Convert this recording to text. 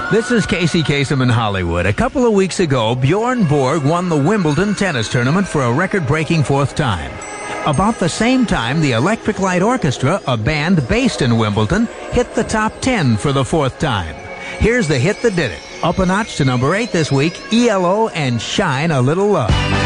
This is Casey Kasem in Hollywood. A couple of weeks ago, Bjorn Borg won the Wimbledon tennis tournament for a record-breaking fourth time. About the same time, the Electric Light Orchestra, a band based in Wimbledon, hit the top 10 for the fourth time. Here's the hit that did it. Up a notch to number 8 this week, ELO and Shine a Little Love.